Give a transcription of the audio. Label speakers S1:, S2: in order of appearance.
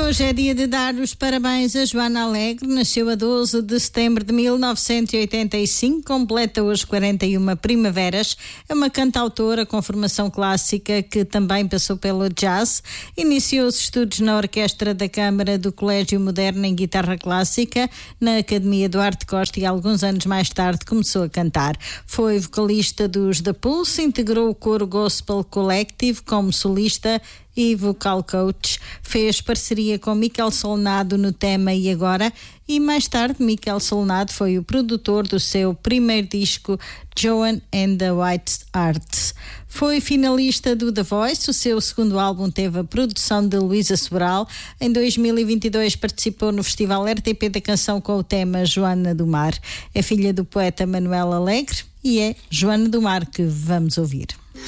S1: hoje é dia de dar os parabéns a Joana Alegre. Nasceu a 12 de setembro de 1985, completa hoje 41 primaveras. É uma cantautora com formação clássica que também passou pelo jazz. Iniciou os estudos na Orquestra da Câmara do Colégio Moderno em Guitarra Clássica, na Academia Duarte Costa, e alguns anos mais tarde começou a cantar. Foi vocalista dos The Pulse, integrou o coro Gospel Collective como solista e vocal coach, fez parceria com Miquel Solnado no tema E Agora, e mais tarde Miquel Solnado foi o produtor do seu primeiro disco Joan and the White Hearts. Foi finalista do The Voice, o seu segundo álbum teve a produção de Luísa Sobral. Em 2022 participou no Festival RTP da Canção com o tema Joana do Mar. É filha do poeta Manuel Alegre e é Joana do Mar que vamos ouvir.